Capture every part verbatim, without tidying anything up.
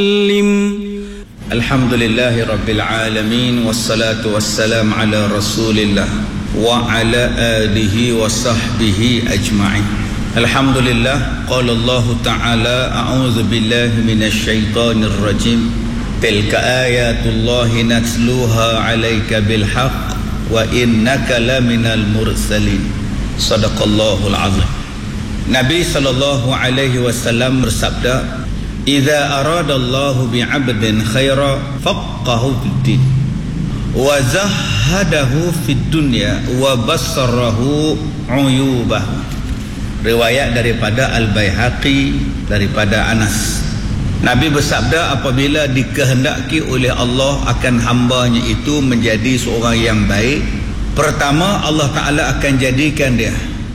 Alhamdulillahi Rabbil Alamin, wassalatu wassalam ala Rasulillah wa ala alihi wa sahbihi ajma'in. Alhamdulillah. Qala Allah Ta'ala, a'udzu billahi minasy syaithanir rajim. Tilka ayatullahi natluha 'alaika bil haqq wa innaka laminal mursalin. Sadaqallahul azim. Nabi sallallahu alaihi wasallam bersabda, "Idza aradallahu bi'abdin khaira faqahu fid din wa zahadahu fid dunya wa bassarahu uyubahu." Riwayat daripada Al-Baihaqi daripada Anas. Nabi bersabda, apabila dikehendaki oleh Allah akan hambanya itu menjadi seorang yang baik, pertama Allah Ta'ala akan jadikan dia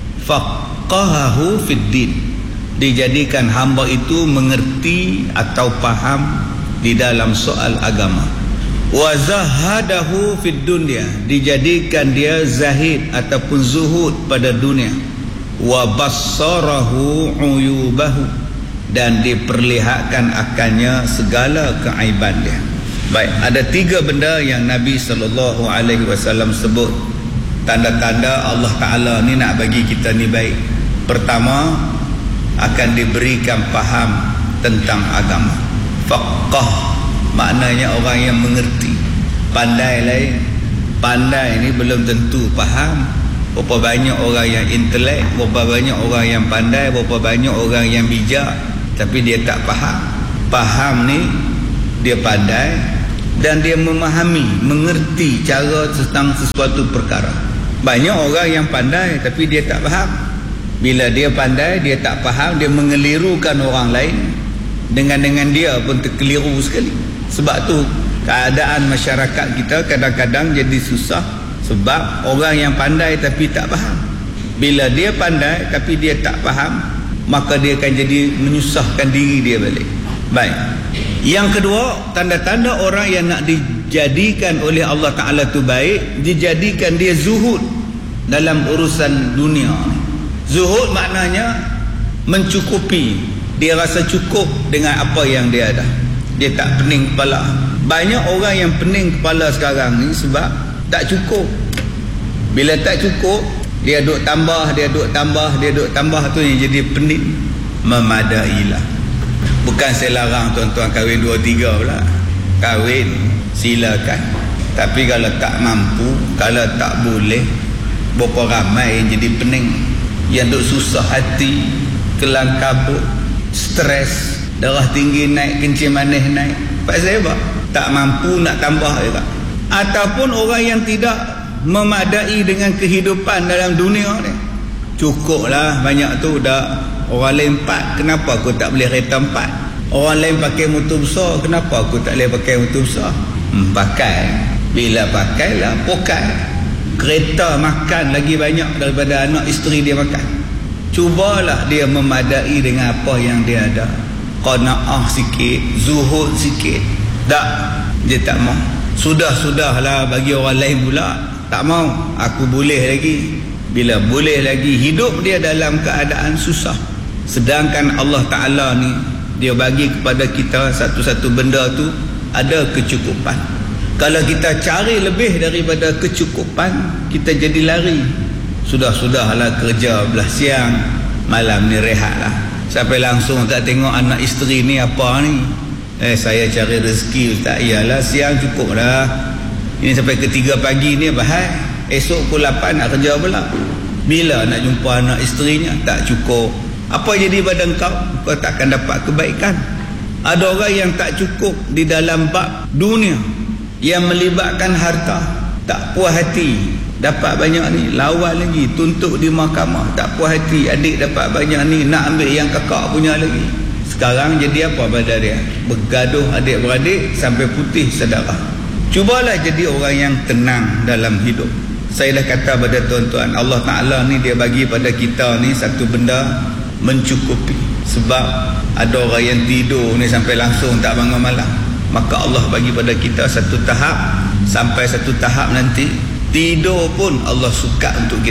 faqahahu fid din, dijadikan hamba itu mengerti atau faham di dalam soal agama. Wa zahadahu fid dunya, dijadikan dia zahid ataupun zuhud pada dunia. Wa bassarahu uyubahu, dan diperlihatkan akannya segala keaiban dia. Baik, ada tiga benda yang Nabi sallallahu alaihi wasallam sebut tanda-tanda Allah Ta'ala ni nak bagi kita ni baik. Pertama, akan diberikan faham tentang agama. Faqah maknanya orang yang mengerti. Pandai lain, pandai ni belum tentu faham. Berapa banyak orang yang intelek, berapa banyak orang yang pandai, berapa banyak orang yang bijak, tapi dia tak faham. Faham ni dia pandai dan dia memahami, mengerti cara tentang sesuatu perkara. Banyak orang yang pandai tapi dia tak faham. Bila dia pandai, dia tak faham, dia mengelirukan orang lain, dengan dengan dia pun terkeliru sekali. Sebab tu keadaan masyarakat kita kadang-kadang jadi susah, sebab orang yang pandai tapi tak faham. Bila dia pandai tapi dia tak faham, maka dia akan jadi menyusahkan diri dia balik. Baik. Yang kedua, tanda-tanda orang yang nak dijadikan oleh Allah Ta'ala tu baik, dijadikan dia zuhud dalam urusan dunia. Zuhud maknanya mencukupi. Dia rasa cukup dengan apa yang dia ada. Dia tak pening kepala. Banyak orang yang pening kepala sekarang ni sebab tak cukup. Bila tak cukup, dia duk tambah, dia duk tambah, dia duk tambah, tu yang jadi pening. Memadailah. Bukan saya larang tuan-tuan kahwin dua tiga pula. Kahwin silakan. Tapi kalau tak mampu, kalau tak boleh, berapa ramai yang jadi pening, yang duk susah hati, kelang kabut, stres, darah tinggi naik, kencing manis naik. Pasal apa? Tak mampu nak tambah juga. Ataupun orang yang tidak memadai dengan kehidupan dalam dunia ni. Cukuplah banyak tu dah. Orang lain empat, kenapa aku tak boleh kereta empat? Orang lain pakai motor besar, kenapa aku tak boleh pakai motor besar? Hmm, pakai. Bila pakailah, pokai. Kereta makan lagi banyak daripada anak isteri dia makan. Cubalah dia memadai dengan apa yang dia ada. Qanaah sikit, zuhud sikit. Tak, dia tak mau. Sudah-sudahlah bagi orang lain pula. Tak mau, aku boleh lagi. Bila boleh lagi, hidup dia dalam keadaan susah. Sedangkan Allah Ta'ala ni, dia bagi kepada kita satu-satu benda tu ada kecukupan. Kalau kita cari lebih daripada kecukupan, kita jadi lari. Sudah-sudahlah kerja belah siang, malam ni rehatlah. Sampai langsung tak tengok anak isteri ni apa ni. Eh saya cari rezeki Ustaz. Iyalah siang cukup dah. Ini sampai ke tiga pagi ni bahai. Esok pukul lapan nak kerja pula. Bila nak jumpa anak isterinya? Tak cukup. Apa jadi pada engkau? Kau takkan dapat kebaikan. Ada orang yang tak cukup di dalam bab dunia, yang melibatkan harta, tak puas hati. Dapat banyak ni, lawan lagi, tuntut di mahkamah, tak puas hati. Adik dapat banyak ni, nak ambil yang kakak punya lagi. Sekarang jadi apa pada dia? Bergaduh adik-beradik sampai putih saudara. Cubalah jadi orang yang tenang dalam hidup. Saya dah kata pada tuan-tuan, Allah Ta'ala ni dia bagi pada kita ni satu benda mencukupi. Sebab ada orang yang tidur ni sampai langsung tak bangun malam. Maka Allah bagi pada kita satu tahap, sampai satu tahap nanti tidur pun Allah suka untuk kita.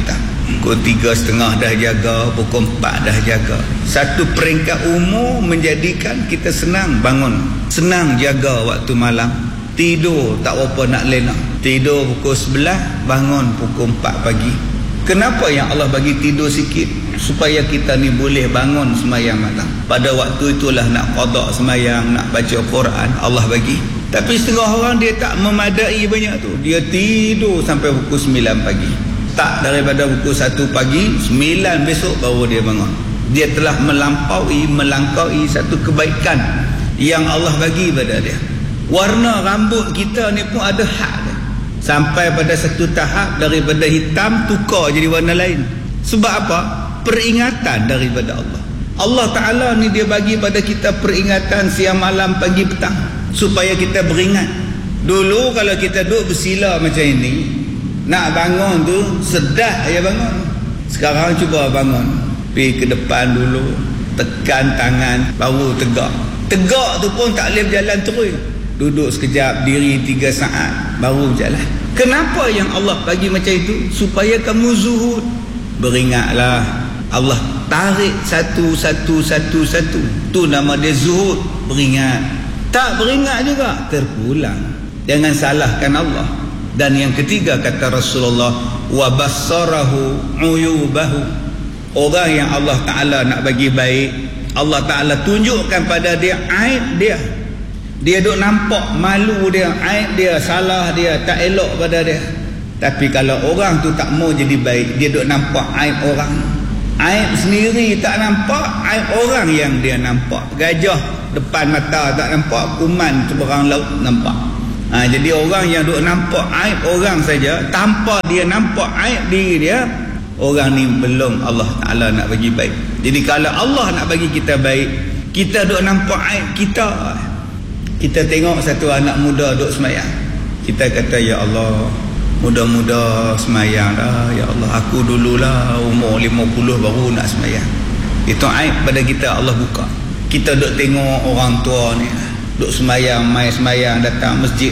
Pukul tiga setengah dah jaga, pukul empat dah jaga. Satu peringkat umur menjadikan kita senang bangun, senang jaga waktu malam. Tidur tak apa nak lena. Tidur pukul sebelas, bangun pukul empat pagi. Kenapa yang Allah bagi tidur sikit? Supaya kita ni boleh bangun semayang malam. Pada waktu itulah nak qada semayang, nak baca Quran, Allah bagi. Tapi setengah orang dia tak memadai banyak tu. Dia tidur sampai pukul sembilan pagi. Tak daripada pukul satu pagi, sembilan besok baru dia bangun. Dia telah melampaui, melangkaui satu kebaikan yang Allah bagi pada dia. Warna rambut kita ni pun ada hak dia. Sampai pada satu tahap daripada hitam tukar jadi warna lain. Sebab apa? Peringatan daripada Allah. Allah Ta'ala ni dia bagi pada kita peringatan siang malam pagi petang, supaya kita beringat. Dulu kalau kita duduk bersila macam ini, nak bangun tu sedap ya bangun. Sekarang cuba bangun, pergi ke depan dulu, tekan tangan, baru tegak. Tegak tu pun tak boleh berjalan terus. Duduk sekejap, diri tiga saat, baru berjalan. Kenapa yang Allah bagi macam itu? Supaya kamu zuhud. Beringatlah, Allah tarik satu satu satu satu. Tu nama dia zuhud, beringat. Tak beringat juga terpulang. Jangan salahkan Allah. Dan yang ketiga kata Rasulullah, wa bassarahu uyubahu. Orang yang Allah Ta'ala nak bagi baik, Allah Ta'ala tunjukkan pada dia aib dia. Dia duk nampak malu dia, aib dia, salah dia, tak elok pada dia. Tapi kalau orang tu tak mau jadi baik, dia duk nampak aib orang. Aib sendiri tak nampak, aib orang yang dia nampak. Gajah depan mata tak nampak, kuman seberang laut nampak. Ha, jadi orang yang duk nampak aib orang saja, tanpa dia nampak aib diri dia, orang ni belum Allah Ta'ala nak bagi baik. Jadi kalau Allah nak bagi kita baik, kita duk nampak aib kita. Kita tengok satu anak muda duk semayang, kita kata, ya Allah, muda-muda semayang dah, ya Allah, aku dululah umur lima puluh baru nak semayang. Itu aib pada kita, Allah buka. Kita duk tengok orang tua ni duk semayang, mai semayang, datang masjid